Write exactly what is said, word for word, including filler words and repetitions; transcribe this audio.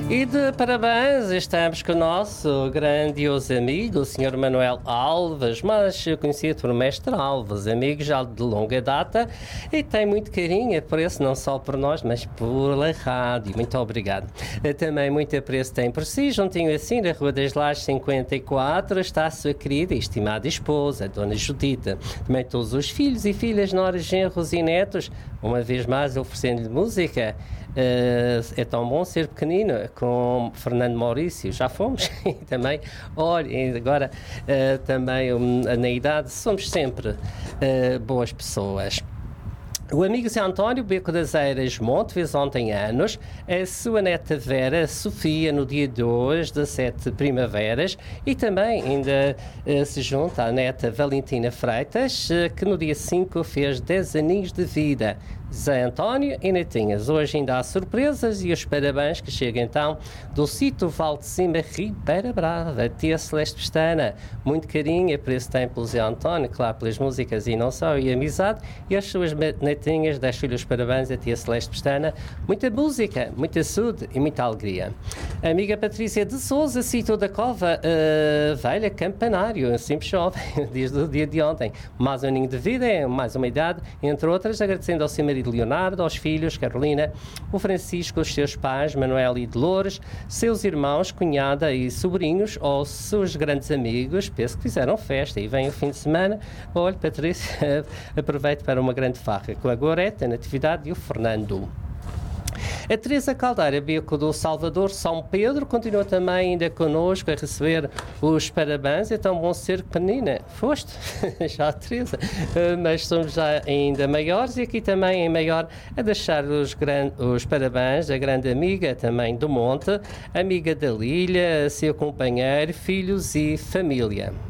E de parabéns estamos com o nosso grandioso amigo, o senhor Manuel Alves, mas conhecido por Mestre Alves, amigo já de longa data e tem muito carinho, apreço não só por nós, mas pela rádio. Muito obrigado. Também muito apreço tem por si, juntinho assim, na Rua das Lajes cinquenta e quatro, está a sua querida e estimada esposa, a Dona Judita. Também todos os filhos e filhas, noras, genros e netos, uma vez mais oferecendo-lhe música. Uh, é tão bom ser pequenino, com Fernando Maurício, já fomos, e também, olha, agora uh, também um, na idade, somos sempre uh, boas pessoas. O amigo Zé António, Beco das Eiras, Monte, fez ontem anos, a sua neta Vera, Sofia, no dia dois das sete primaveras, e também ainda uh, se junta a neta Valentina Freitas, uh, que no dia cinco fez dez aninhos de vida. Zé António e netinhas, hoje ainda há surpresas e os parabéns que chegam então do sítio Val de Cima, Ribeira Brava, tia Celeste Pestana. Muito carinho, apreço tem pelo Zé António, claro, pelas músicas e não só, e amizade, e as suas netinhas, deixo-lhe os parabéns a tia Celeste Pestana. Muita música, muita saúde e muita alegria. A amiga Patrícia de Souza, sítio da Cova, uh, velha Campanário, simples jovem, desde o dia de ontem. Mais um aninho de vida, mais uma idade, entre outras, agradecendo ao seu marido Leonardo, aos filhos, Carolina, o Francisco, os seus pais, Manuel e Dolores, seus irmãos, cunhada e sobrinhos, ou seus grandes amigos, penso que fizeram festa e vem o fim de semana. Olha, Patrícia, aproveito para uma grande farra com a Gorete, a Natividade e o Fernando. A Teresa Caldeira, Beco do Salvador, São Pedro, continua também ainda connosco a receber os parabéns. É tão bom ser pequenina. Foste? Já, Teresa. Mas somos já ainda maiores e aqui também em maior a deixar os, gran... os parabéns à grande amiga também do Monte, amiga da Lilha, seu companheiro, filhos e família.